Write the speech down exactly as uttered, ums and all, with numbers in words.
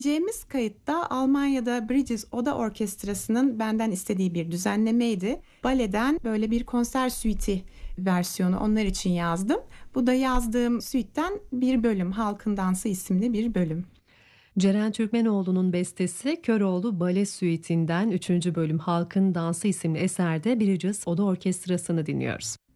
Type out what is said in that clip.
Vereceğimiz kayıtta Almanya'da Bridges Oda Orkestrası'nın benden istediği bir düzenlemeydi. Baleden böyle bir konser suite'i versiyonu onlar için yazdım. Bu da yazdığım suite'ten bir bölüm, Halkın Dansı isimli bir bölüm. Ceren Türkmenoğlu'nun bestesi Köroğlu Bale Süiti'nden üçüncü bölüm Halkın Dansı isimli eserde Bridges Oda Orkestrası'nı dinliyoruz.